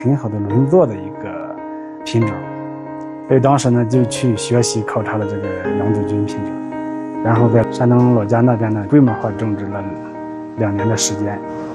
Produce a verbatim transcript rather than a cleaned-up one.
挺好的轮作的一个品种，所以当时呢就去学习考察了这个杨杜鹃品种，然后在山东老家那边呢规模化种植了两年的时间。